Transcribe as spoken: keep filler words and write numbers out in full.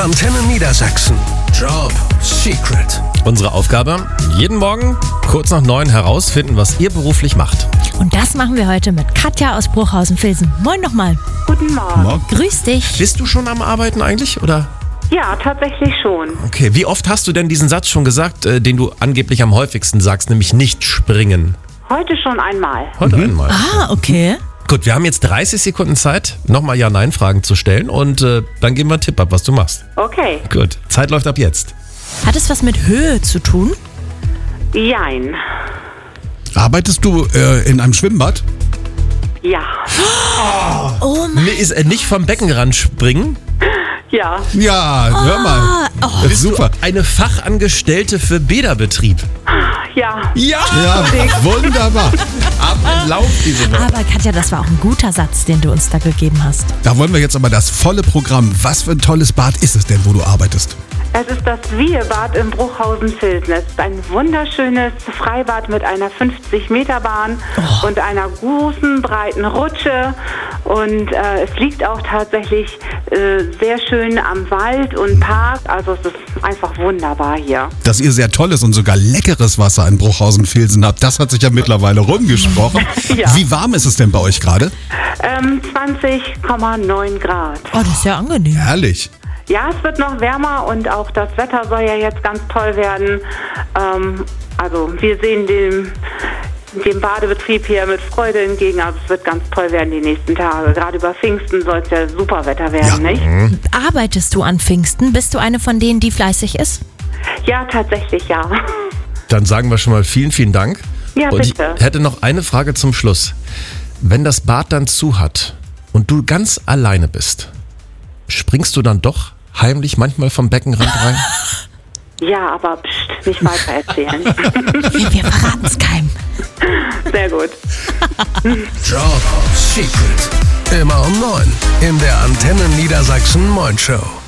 Antenne Niedersachsen. Job Secret. Unsere Aufgabe, jeden Morgen kurz nach neun herausfinden, was ihr beruflich macht. Und das machen wir heute mit Katja aus Bruchhausen-Vilsen. Moin nochmal. Guten Morgen. Morgen. Grüß dich. Bist du schon am Arbeiten eigentlich, oder? Ja, tatsächlich schon. Okay, wie oft hast du denn diesen Satz schon gesagt, äh, den du angeblich am häufigsten sagst, nämlich nicht springen? Heute schon einmal. Heute einmal. Ah, okay. Gut, wir haben jetzt dreißig Sekunden Zeit, nochmal Ja-Nein-Fragen zu stellen und äh, dann geben wir einen Tipp ab, was du machst. Okay. Gut, Zeit läuft ab jetzt. Hat es was mit Höhe zu tun? Jein. Arbeitest du äh, in einem Schwimmbad? Ja. Oh mein Nee, ist äh, nicht vom Beckenrand springen? Ja. Ja, hör mal. Das ist super. Eine Fachangestellte für Bäderbetrieb. Ja. Ja! Ja, wunderbar. Applaus diese Woche. Aber Katja, das war auch ein guter Satz, den du uns da gegeben hast. Da wollen wir jetzt aber das volle Programm. Was für ein tolles Bad ist es denn, wo du arbeitest? Es ist das Wiehebad in Bruchhausen-Vilsen. Es ist ein wunderschönes Freibad mit einer fünfzig Meter Bahn Oh. und einer großen, breiten Rutsche. Und äh, es liegt auch tatsächlich äh, sehr schön am Wald und Park. Also es ist einfach wunderbar hier. Dass ihr sehr tolles und sogar leckeres Wasser in Bruchhausen-Vilsen habt, das hat sich ja mittlerweile rumgesprochen. Ja. Wie warm ist es denn bei euch gerade? Ähm, zwanzig Komma neun Grad. Oh, das ist ja angenehm. Herrlich. Ja, es wird noch wärmer und auch das Wetter soll ja jetzt ganz toll werden. Ähm, also wir sehen dem, dem Badebetrieb hier mit Freude entgegen. Also es wird ganz toll werden die nächsten Tage. Gerade über Pfingsten soll es ja super Wetter werden, Ja. nicht? Arbeitest du an Pfingsten? Bist du eine von denen, die fleißig ist? Ja, tatsächlich ja. Dann sagen wir schon mal vielen, vielen Dank. Ja, und bitte. ich hätte noch eine Frage zum Schluss. Wenn das Bad dann zu hat und du ganz alleine bist, springst du dann doch heimlich manchmal vom Beckenrand rein? Ja, aber pst, nicht weiter erzählen. Wir, wir verraten es keinem. Sehr gut. Job Secret. Immer um neun in der Antenne Niedersachsen Morning Show.